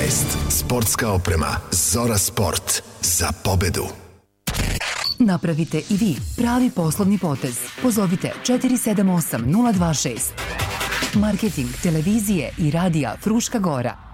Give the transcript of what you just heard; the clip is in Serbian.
Sportska oprema Zora Sport. Za pobedu. Napravite i vi pravi poslovni potez. Pozovite 478 026. Marketing televizije i radija Fruška Gora.